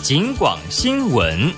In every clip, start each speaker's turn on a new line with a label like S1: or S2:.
S1: 警广新闻。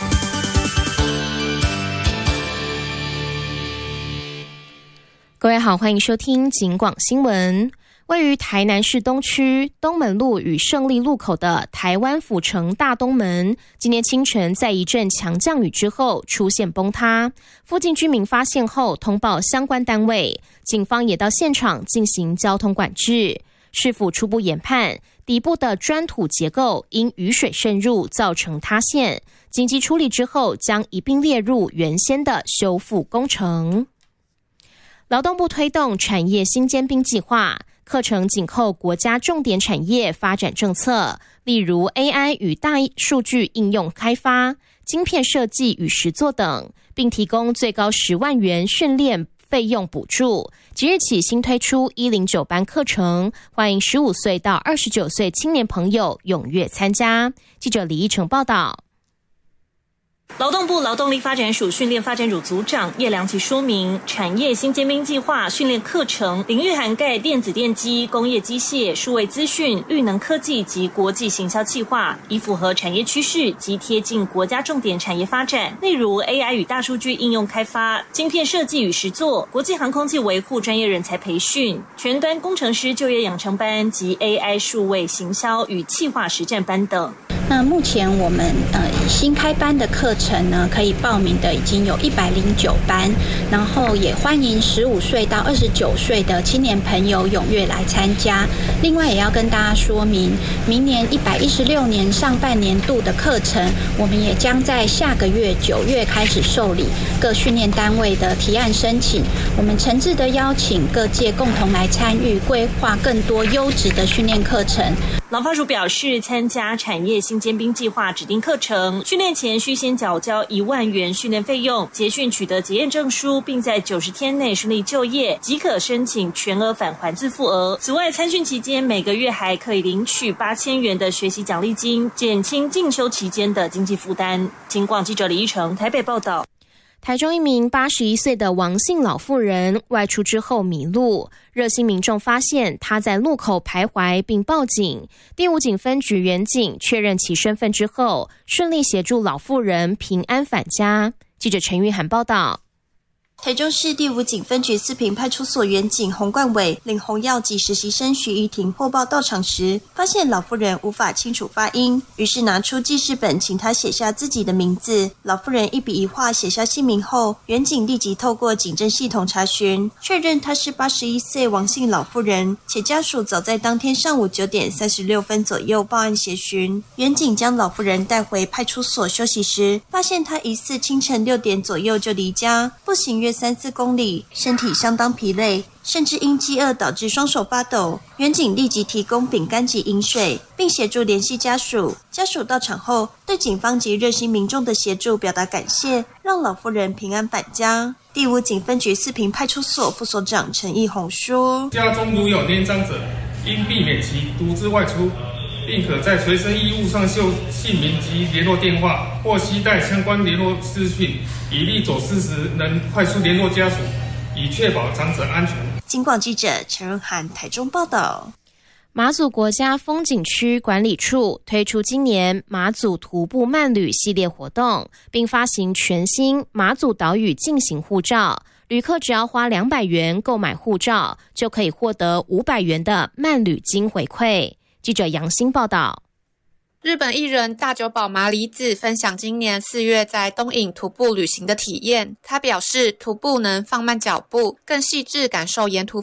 S2: 各位好，欢迎收听警广新闻。位于台南市东区东门路与胜利路口的台湾府城大东门，今天清晨在一阵强降雨之后出现崩塌，附近居民发现后通报相关单位，警方也到现场进行交通管制。市府初步研判，底部的砖土结构因雨水渗入造成塌陷，紧急处理之后将一并列入原先的修复工程。劳动部推动产业新尖兵计划，课程紧扣国家重点产业发展政策，例如 AI 与大数据应用开发、晶片设计与实作等，并提供最高10万元训练费用补助。即日起新推出109班课程，欢迎15岁到29岁青年朋友踊跃参加。记者李义成报道。
S3: 劳动部劳动力发展署训练发展组组长叶良琪说明，产业新尖兵计划训练课程领域涵盖电子电机、工业机械、数位资讯、绿能科技及国际行销企划，以符合产业趋势及贴近国家重点产业发展，例如 AI 与大数据应用开发、晶片设计与实作、国际航空及维护专业人才培训、全端工程师就业养成班及 AI 数位行销与企划实战班等。
S4: 那目前我们新开班的课程呢，可以报名的已经有109班，然后也欢迎15岁到29岁的青年朋友踊跃来参加。另外也要跟大家说明，明年116年上半年度的课程，我们也将在下个月9月开始受理各训练单位的提案申请。我们诚挚的邀请各界共同来参与，规划更多优质的训练课程。
S3: 劳发署表示，参加产业新尖兵计划指定课程，训练前需先缴交1万元训练费用，结训取得结验证书，并在90天内顺利就业，即可申请全额返还自付额。此外，参训期间每个月还可以领取8000元的学习奖励金，减轻进修期间的经济负担。警广记者李一成台北报道。
S2: 台中一名81岁的王姓老妇人外出之后迷路，热心民众发现她在路口徘徊并报警。第5警分局员警确认其身份之后，顺利协助老妇人平安返家。记者陈玉涵报道。
S5: 台中市第5警分局四平派出所员警洪冠伟领洪耀及实习生徐怡婷获报到场时，发现老妇人无法清楚发音，于是拿出记事本请她写下自己的名字。老妇人一笔一画写下姓名后，员警立即透过警政系统查询，确认她是81岁王姓老妇人，且家属早在当天上午9点36分左右报案协询。员警将老妇人带回派出所休息时，发现她疑似清晨6点左右就离家，步行约3-4公里，身体相当疲累，甚至因饥饿导致双手发抖。员警立即提供饼干及饮水，并协助联系家属。家属到场后，对警方及热心民众的协助表达感谢，让老妇人平安返家。第5警分局四平派出所副所长陈义宏说：
S6: 家中如有年长者，应避免其独自外出，并可在随身衣物上绣姓名及联络电话，或携带相关联络资讯，以利走失时能快速联络家属，以确保长者安全。
S5: 警广记者陈润涵台中报道。
S2: 马祖国家风景区管理处推出今年马祖徒步慢旅系列活动，并发行全新马祖岛屿进行护照，旅客只要花200元购买护照，就可以获得500元的慢旅金回馈。记者杨欣报道。
S7: 日本艺人大久保麻里子分享今年4月在东引徒步旅行的体验。他表示，徒步能放慢脚步，更细致感受沿途